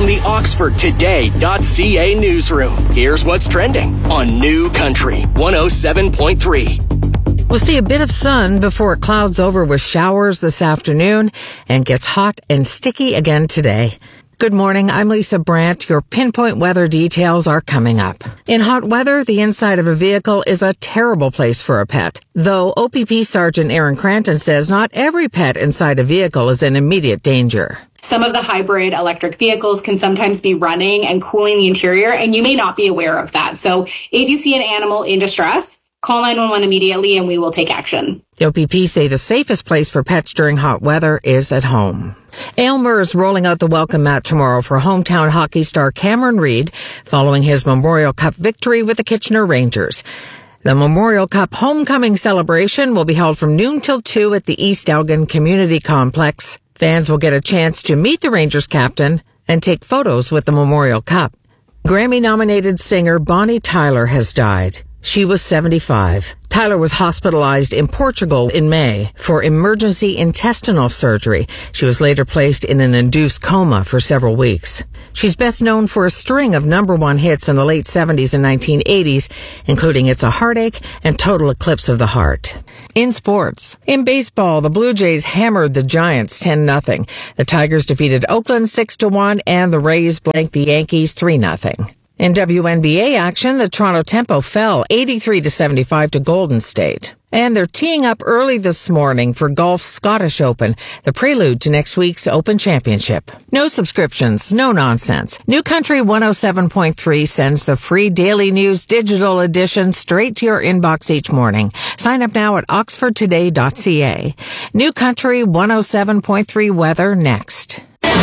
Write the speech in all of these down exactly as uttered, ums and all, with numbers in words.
From the Oxford Today dot C A newsroom, here's what's trending on New Country one oh seven point three. We'll see a bit of sun before it clouds over with showers this afternoon and gets hot and sticky again today. Good morning, I'm Lisa Brandt. Your pinpoint weather details are coming up. In hot weather, the inside of a vehicle is a terrible place for a pet. Though O P P Sergeant Aaron Cranton says not every pet inside a vehicle is in immediate danger. Some of the hybrid electric vehicles can sometimes be running and cooling the interior, and you may not be aware of that. So if you see an animal in distress, call nine one one immediately and we will take action. The O P P say the safest place for pets during hot weather is at home. Aylmer is rolling out the welcome mat tomorrow for hometown hockey star Cameron Reid following his Memorial Cup victory with the Kitchener Rangers. The Memorial Cup homecoming celebration will be held from noon till two at the East Elgin Community Complex. Fans will get a chance to meet the Rangers captain and take photos with the Memorial Cup. Grammy-nominated singer Bonnie Tyler has died. She was seventy-five. Tyler was hospitalized in Portugal in May for emergency intestinal surgery. She was later placed in an induced coma for several weeks. She's best known for a string of number one hits in the late seventies and nineteen eighties, including It's a Heartache and Total Eclipse of the Heart. In sports, in baseball, the Blue Jays hammered the Giants ten nothing. The Tigers defeated Oakland six to one and the Rays blanked the Yankees three nothing. In W N B A action, the Toronto Tempo fell eighty-three to seventy-five to Golden State. And they're teeing up early this morning for golf's Scottish Open, the prelude to next week's Open Championship. No subscriptions, no nonsense. New Country one oh seven point three sends the free Daily News digital edition straight to your inbox each morning. Sign up now at oxford today dot c a. New Country one oh seven point three weather next.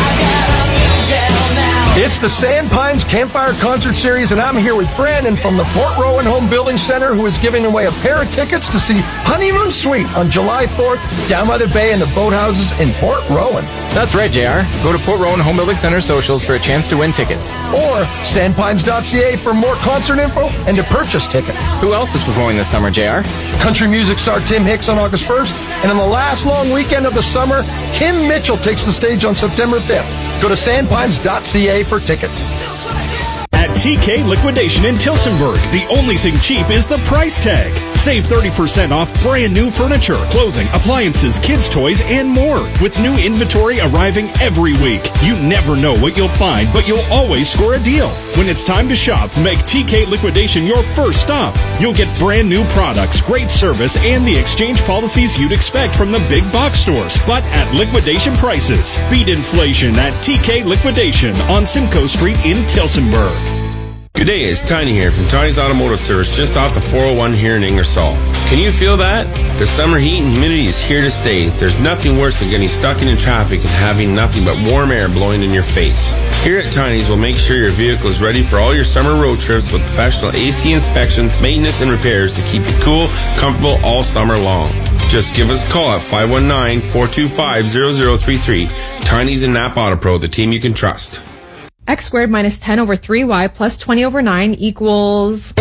It's the Sandpines Campfire Concert Series, and I'm here with Brandon from the Port Rowan Home Building Center, who is giving away a pair of tickets to see Honeymoon Suite on July fourth down by the bay in the boathouses in Port Rowan. That's right, J R. Go to Port Rowan Home Building Center socials for a chance to win tickets. Or sandpines dot c a for more concert info and to purchase tickets. Who else is performing this summer, J R? Country music star Tim Hicks on August first, and on the last long weekend of the summer, Kim Mitchell takes the stage on September fifth. Go to sandpines dot c a for tickets. At T K Liquidation in Tillsonburg, the only thing cheap is the price tag. Save thirty percent off brand new furniture, clothing, appliances, kids' toys, and more. With new inventory arriving every week. You never know what you'll find, but you'll always score a deal. When it's time to shop, make T K Liquidation your first stop. You'll get brand new products, great service, and the exchange policies you'd expect from the big box stores, but at liquidation prices. Beat inflation at T K Liquidation on Simcoe Street in Tillsonburg. Good day, it's Tiny here from Tiny's Automotive Service just off the four oh one here in Ingersoll. Can you feel that? The summer heat and humidity is here to stay. There's nothing worse than getting stuck in traffic and having nothing but warm air blowing in your face. Here at Tiny's, we'll make sure your vehicle is ready for all your summer road trips with professional A C inspections, maintenance, and repairs to keep you cool, comfortable all summer long. Just give us a call at five one nine, four two five, zero zero three three. Tiny's and Napa Auto Pro, the team you can trust. X squared minus ten over three y plus twenty over nine equals...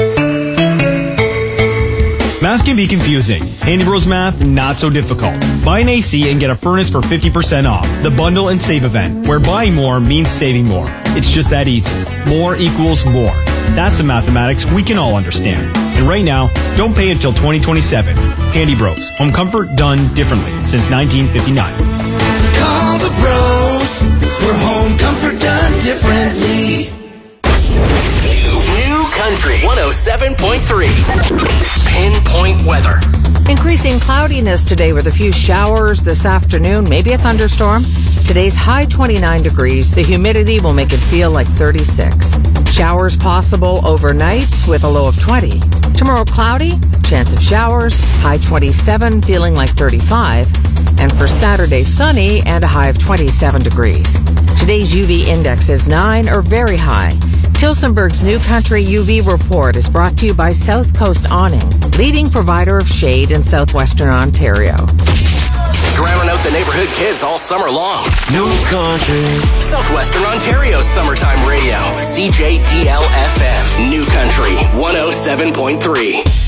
Math can be confusing. Handy Bros Math, not so difficult. Buy an A C and get a furnace for fifty percent off. The Bundle and Save event, where buying more means saving more. It's just that easy. More equals more. That's the mathematics we can all understand. And right now, don't pay until twenty twenty-seven. Handy Bros. Home comfort done differently since nineteen fifty-nine. Call the pros for home comfort done differently. New Country one oh seven point three. Pinpoint weather. Increasing cloudiness today with a few showers this afternoon, maybe a thunderstorm. Today's high twenty-nine degrees. The humidity will make it feel like thirty-six. Showers possible overnight with a low of twenty. Tomorrow cloudy, chance of showers, high twenty-seven, feeling like thirty-five. And for Saturday, sunny and a high of twenty-seven degrees. Today's U V index is nine or very high. Tillsonburg's New Country U V report is brought to you by South Coast Awning, leading provider of shade in southwestern Ontario. Drowning out the neighborhood kids all summer long. New Country. Southwestern Ontario's summertime radio. C J D L F M. New Country one oh seven point three.